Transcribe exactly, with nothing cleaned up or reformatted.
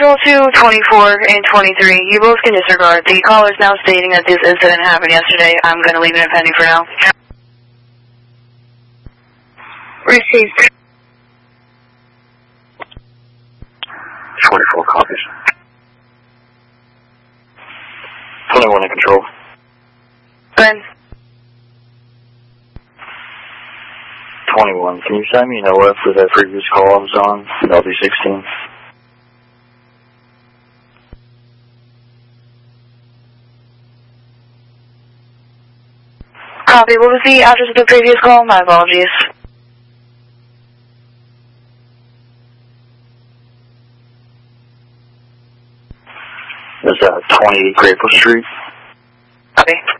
Patrol two, twenty-four, and twenty-three, you both can disregard. The caller is now stating that this incident happened yesterday. I'm going to leave it in pending for now. Received. twenty-four copies. twenty-one in control. Ben. twenty-one, can you send me an O F for that previous call I was on, L B sixteen? Copy. What was the address of the previous call? My apologies. It's uh, twenty-eight Grapeville Street. Copy.